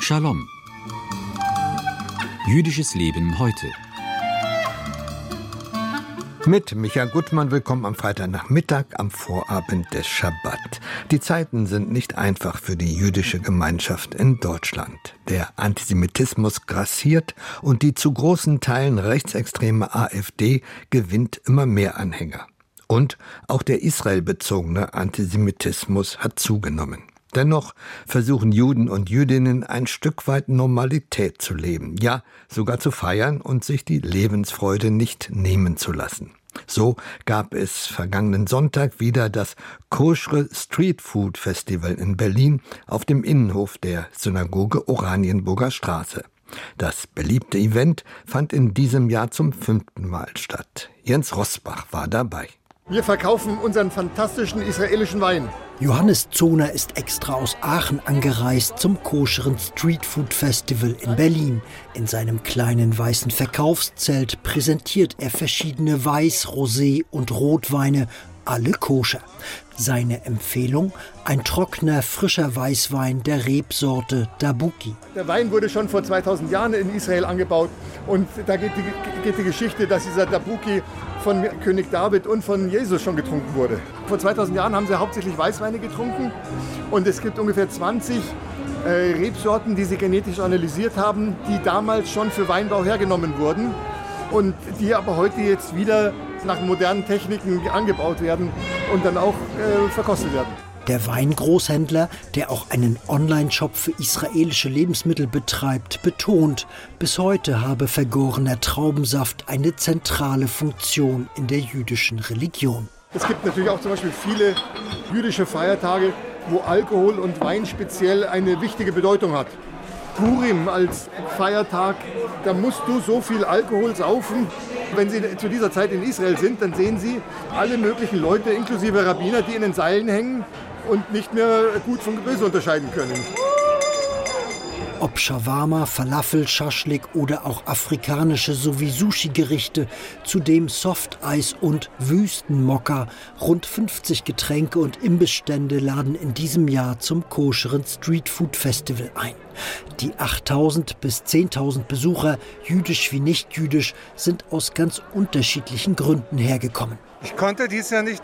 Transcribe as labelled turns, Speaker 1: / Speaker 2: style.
Speaker 1: Shalom. Jüdisches Leben heute.
Speaker 2: Mit Michael Gutmann, willkommen am Freitagnachmittag, am Vorabend des Schabbat. Die Zeiten sind nicht einfach für die jüdische Gemeinschaft in Deutschland. Der Antisemitismus grassiert und die zu großen Teilen rechtsextreme AfD gewinnt immer mehr Anhänger. Und auch der israelbezogene Antisemitismus hat zugenommen. Dennoch versuchen Juden und Jüdinnen ein Stück weit Normalität zu leben, ja sogar zu feiern und sich die Lebensfreude nicht nehmen zu lassen. So gab es vergangenen Sonntag wieder das Koschere Street Food Festival in Berlin auf dem Innenhof der Synagoge Oranienburger Straße. Das beliebte Event fand in diesem Jahr zum 5. Mal statt. Jens Rosbach war dabei.
Speaker 3: Wir verkaufen unseren fantastischen israelischen Wein.
Speaker 4: Johannes Zohner ist extra aus Aachen angereist zum Koscheren Street Food Festival in Berlin. In seinem kleinen weißen Verkaufszelt präsentiert er verschiedene Weiß-, Rosé- und Rotweine, alle koscher. Seine Empfehlung? Ein trockener, frischer Weißwein der Rebsorte Dabuki.
Speaker 3: Der Wein wurde schon vor 2000 Jahren in Israel angebaut. Und da geht die Geschichte, dass dieser Dabuki von König David und von Jesus schon getrunken wurde. Vor 2000 Jahren haben sie hauptsächlich Weißweine getrunken. Und es gibt ungefähr 20 Rebsorten, die sie genetisch analysiert haben, die damals schon für Weinbau hergenommen wurden. Und die aber heute jetzt wieder nach modernen Techniken angebaut werden und dann auch verkostet werden.
Speaker 4: Der Weingroßhändler, der auch einen Online-Shop für israelische Lebensmittel betreibt, betont, bis heute habe vergorener Traubensaft eine zentrale Funktion in der jüdischen Religion.
Speaker 3: Es gibt natürlich auch zum Beispiel viele jüdische Feiertage, wo Alkohol und Wein speziell eine wichtige Bedeutung hat. Purim als Feiertag, da musst du so viel Alkohol saufen. Wenn Sie zu dieser Zeit in Israel sind, dann sehen Sie alle möglichen Leute, inklusive Rabbiner, die in den Seilen hängen und nicht mehr gut von böse unterscheiden können.
Speaker 4: Ob Shawarma, Falafel, Schaschlik oder auch afrikanische sowie Sushi-Gerichte, zudem Softeis und Wüstenmokka. Rund 50 Getränke und Imbissstände laden in diesem Jahr zum Koscheren Street Food Festival ein. Die 8.000 bis 10.000 Besucher, jüdisch wie nicht jüdisch, sind aus ganz unterschiedlichen Gründen hergekommen.
Speaker 5: Ich konnte dieses Jahr nicht